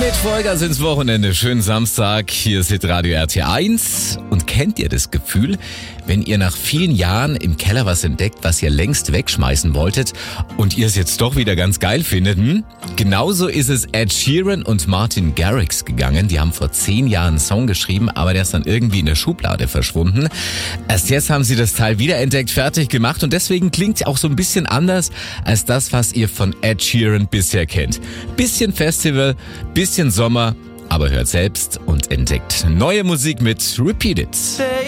Mit Vollgas ins Wochenende. Schönen Samstag. Hier ist Hitradio RT1. Und kennt ihr das Gefühl, wenn ihr nach vielen Jahren im Keller was entdeckt, was ihr längst wegschmeißen wolltet und ihr es jetzt doch wieder ganz geil findet? Genauso ist es Ed Sheeran und Martin Garrix gegangen. Die haben vor 10 Jahren einen Song geschrieben, aber der ist dann irgendwie in der Schublade verschwunden. Erst jetzt haben sie das Teil wiederentdeckt, fertig gemacht und deswegen klingt es auch so ein bisschen anders als das, was ihr von Ed Sheeran bisher kennt. Bisschen Festival, bisschen Sommer, aber hört selbst und entdeckt neue Musik mit Repeat It.